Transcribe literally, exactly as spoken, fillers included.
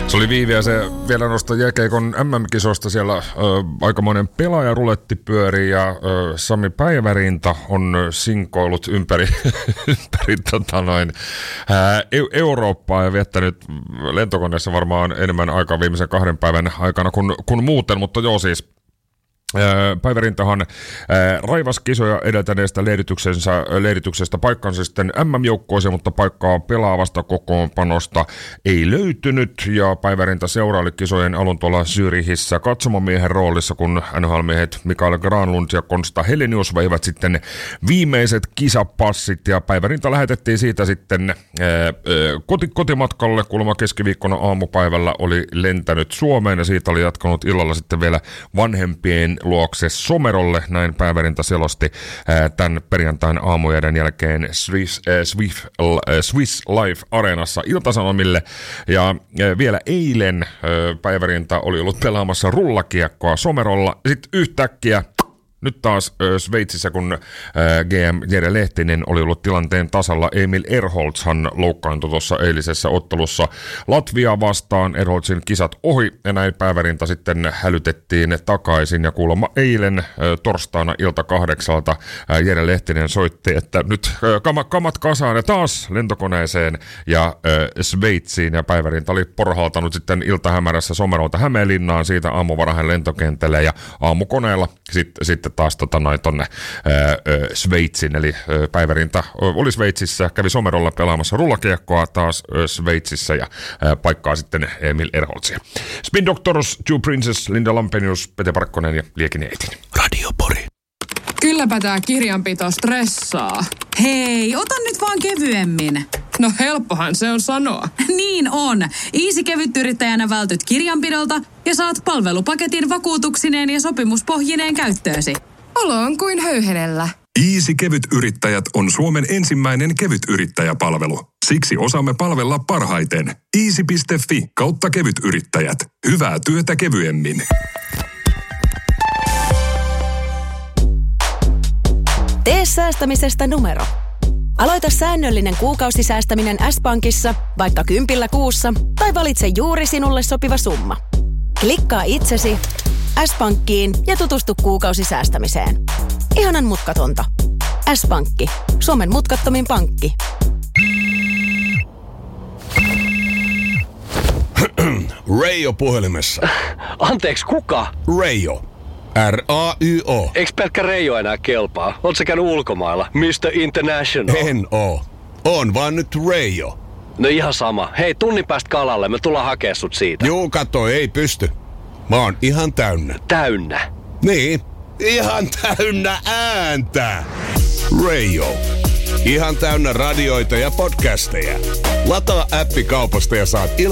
Se oli Viiviä se vielä nosta jääkiekon M M-kisosta siellä ö, aikamoinen pelaajaruletti pyörii ja ö, Sami Päivärinta on sinkoillut ympäri, ympäri tota noin, ää, e- Eurooppaa ja viettänyt lentokoneessa varmaan enemmän aikaa viimeisen kahden päivän aikana kuin, kuin muuten, mutta joo siis. Päivärintahan raivas kisoja edeltäneestä leirityksestä paikkansa sitten M M-joukkueeseen, mutta paikkaa pelaavasta kokoonpanosta ei löytynyt ja Päivärinta seuraili kisojen alun tuolla Zyrihissä katsomomiehen roolissa, kun N H L-miehet Mikael Granlund ja Konsta Helenius veivät sitten viimeiset kisapassit ja Päivärinta lähetettiin siitä sitten koti, kotimatkalle, kuulemma keskiviikkona aamupäivällä oli lentänyt Suomeen ja siitä oli jatkanut illalla sitten vielä vanhempien luokse Somerolle, näin Päivärinta selosti ää, tämän perjantain aamujen jälkeen Swiss, ää, Swiss, ää, Swiss Life Areenassa Ilta-Sanomille. Ja ää, vielä eilen ää, Päivärinta oli ollut pelaamassa rullakiekkoa Somerolla. Sitten yhtäkkiä nyt taas äh, Sveitsissä, kun äh, G M Jere Lehtinen oli ollut tilanteen tasalla, Emil Erholzhan loukkaantui tuossa eilisessä ottelussa Latviaa vastaan. Erholzin kisat ohi ja näin Päivärinta sitten hälytettiin takaisin ja kuulemma eilen äh, torstaina ilta kahdeksalta äh, Jere Lehtinen soitti, että nyt äh, kamat, kamat kasaan ja taas lentokoneeseen ja äh, Sveitsiin ja Päivärinta oli porhaltanut sitten iltahämärässä Somerolta Hämeenlinnaan siitä aamuvarahan lentokentälle ja aamukoneella sitten sit taas tota noin tonne ää, Sveitsin, eli ää, Päivärinta oli Sveitsissä, kävi Somerolla pelaamassa rullakiekkoa taas ää, Sveitsissä ja ää, paikkaa sitten Emil Erholzia. Spin Doctors, Two Princess, Linda Lampenius, Pete Parkkonen ja Liekin Eitin. Radio Pori. Kylläpä tää kirjanpito stressaa. Hei, ota nyt vaan kevyemmin. No helppohan se on sanoa. Niin on. Easy kevytyrittäjänä vältyt kirjanpidolta ja saat palvelupaketin vakuutuksineen ja sopimuspohjineen käyttöösi. Olo on kuin höyhenellä. Easy kevytyrittäjät on Suomen ensimmäinen kevytyrittäjäpalvelu. Siksi osaamme palvella parhaiten. easy piste fi kautta kevytyrittäjät. Hyvää työtä kevyemmin. Tee säästämisestä numero. Aloita säännöllinen kuukausisäästäminen S-Pankissa, vaikka kympillä kuussa, tai valitse juuri sinulle sopiva summa. Klikkaa itsesi S-Pankkiin ja tutustu kuukausisäästämiseen. Ihanan mutkatonta. S-Pankki. Suomen mutkattomin pankki. Reijo puhelimessa. Anteeksi, kuka? Reijo. R A Y O. Eiks pelkkä Reijo enää kelpaa? Oot sä käynyt ulkomailla? mister International. En oo. On vaan nyt Reijo. No ihan sama. Hei, tunnin päästä kalalle. Me tullaan hakea sut siitä. Juu, kato, ei pysty. Mä oon ihan täynnä. Täynnä? Niin. Ihan täynnä ääntä. Reijo. Ihan täynnä radioita ja podcasteja. Lataa appi kaupasta ja saat